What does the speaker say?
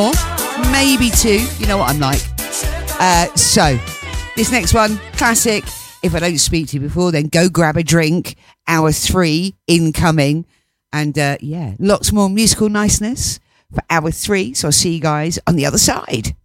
maybe 2. You know what I'm like. So, this next one, classic. If I don't speak to you before, then go grab a drink. Hour 3 incoming. And lots more musical niceness for hour 3. So I'll see you guys on the other side.